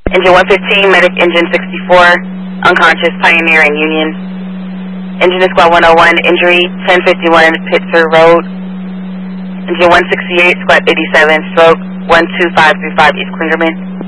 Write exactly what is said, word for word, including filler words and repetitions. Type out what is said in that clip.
Engine one fifteen, medic engine sixty-four, unconscious, Pioneer and Union. Engine squad one oh one, injury, ten fifty-one, Pittsburgh Road. Engine one sixty-eight, squad eighty-seven, stroke, one two five three five, East Klingerman.